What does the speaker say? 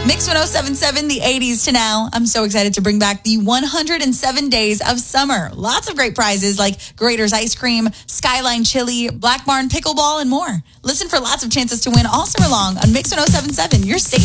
Mix 1077, the 80s to now. I'm so excited to bring back the 107 days of summer. Lots of great prizes like Grater's Ice Cream, Skyline Chili, Black Barn Pickleball, and more. Listen for lots of chances to win all summer long on Mix 1077, your station.